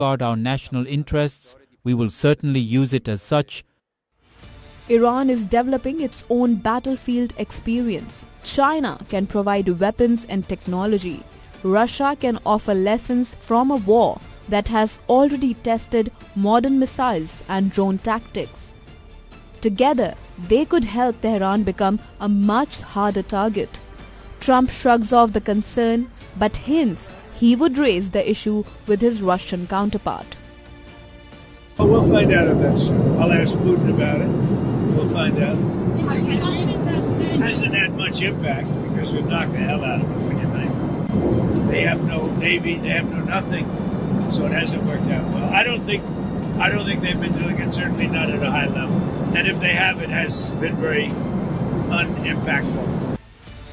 safeguard our national interests, we will certainly use it as such. Iran is developing its own battlefield experience. China can provide weapons and technology. Russia can offer lessons from a war that has already tested modern missiles and drone tactics. Together, they could help Tehran become a much harder target. Trump shrugs off the concern, but hints he would raise the issue with his Russian counterpart. Well, we'll find out on that soon. I'll ask Putin about it. We'll find out. It hasn't had much impact because we've knocked the hell out of them, what do you think? They have no Navy, they have no nothing, so it hasn't worked out well. I don't think they've been doing it, certainly not at a high level. And if they have, it has been very unimpactful.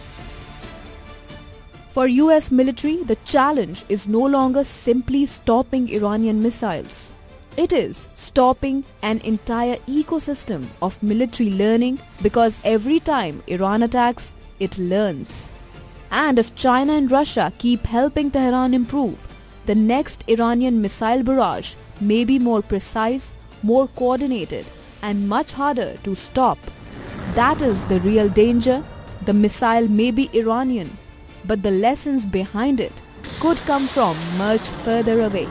For US military, the challenge is no longer simply stopping Iranian missiles. It is stopping an entire ecosystem of military learning, because every time Iran attacks, it learns. And if China and Russia keep helping Tehran improve, the next Iranian missile barrage may be more precise, more coordinated, and much harder to stop. That is the real danger. The missile may be Iranian, but the lessons behind it could come from much further away.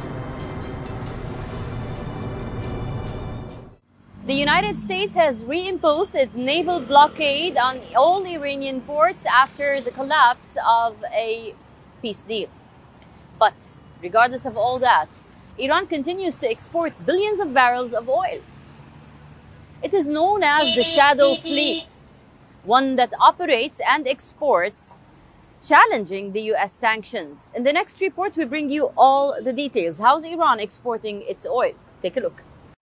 The United States has reimposed its naval blockade on all Iranian ports after the collapse of a peace deal. But regardless of all that, Iran continues to export billions of barrels of oil. It is known as the Shadow Fleet, one that operates and exports, challenging the US sanctions. In the next report, we bring you all the details. How's Iran exporting its oil? Take a look.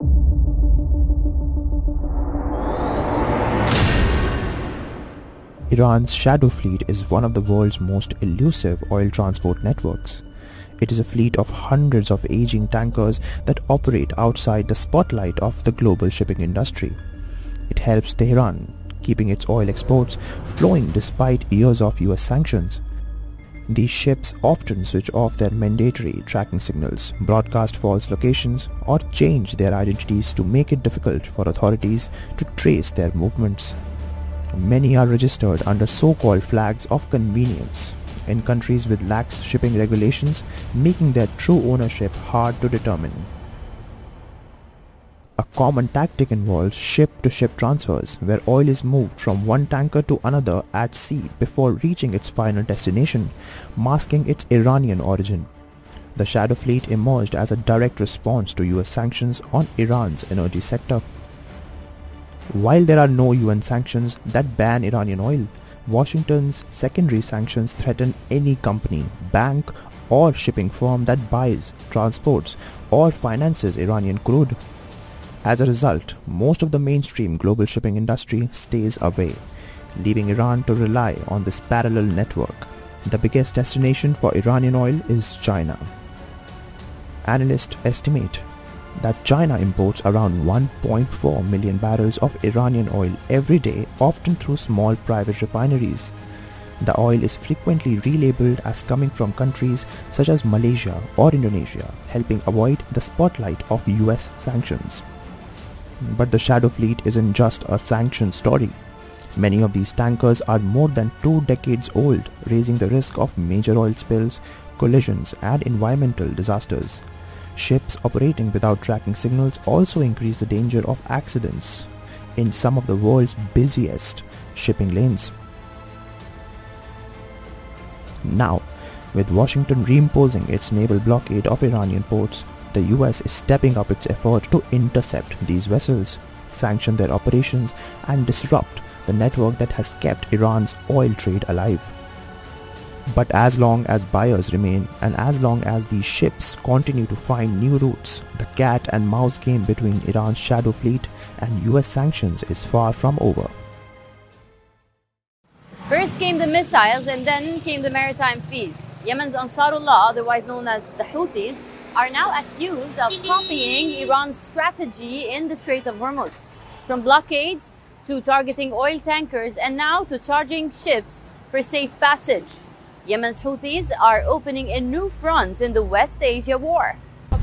Iran's Shadow Fleet is one of the world's most elusive oil transport networks. It is a fleet of hundreds of aging tankers that operate outside the spotlight of the global shipping industry. It helps Tehran, keeping its oil exports flowing despite years of US sanctions. These ships often switch off their mandatory tracking signals, broadcast false locations, or change their identities to make it difficult for authorities to trace their movements. Many are registered under so-called flags of convenience in countries with lax shipping regulations, making their true ownership hard to determine. A common tactic involves ship-to-ship transfers, where oil is moved from one tanker to another at sea before reaching its final destination, masking its Iranian origin. The Shadow Fleet emerged as a direct response to US sanctions on Iran's energy sector. While there are no UN sanctions that ban Iranian oil, Washington's secondary sanctions threaten any company, bank, or shipping firm that buys, transports, or finances Iranian crude. As a result, most of the mainstream global shipping industry stays away, leaving Iran to rely on this parallel network. The biggest destination for Iranian oil is China. Analysts estimate that China imports around 1.4 million barrels of Iranian oil every day, often through small private refineries. The oil is frequently relabeled as coming from countries such as Malaysia or Indonesia, helping avoid the spotlight of US sanctions. But the Shadow Fleet isn't just a sanctioned story. Many of these tankers are more than 2 decades old, raising the risk of major oil spills, collisions, and environmental disasters. Ships operating without tracking signals also increase the danger of accidents in some of the world's busiest shipping lanes. Now, with Washington reimposing its naval blockade of Iranian ports, the US is stepping up its effort to intercept these vessels, sanction their operations, and disrupt the network that has kept Iran's oil trade alive. But as long as buyers remain, and as long as these ships continue to find new routes, the cat and mouse game between Iran's Shadow Fleet and US sanctions is far from over. First came the missiles, and then came the maritime fees. Yemen's Ansarullah, otherwise known as the Houthis, are now accused of copying Iran's strategy in the Strait of Hormuz. From blockades to targeting oil tankers, and now to charging ships for safe passage. Yemen's Houthis are opening a new front in the West Asia war.